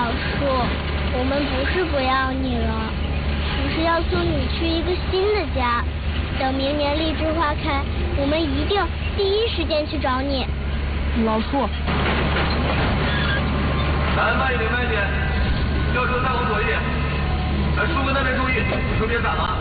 老树，我们不是不要你了，只是要送你去一个新的家。等明年荔枝花开，我们一定第一时间去找你。 老树， 来，慢一点，慢一点，轿车再往左一点。来，树哥那边注意，车别闪了。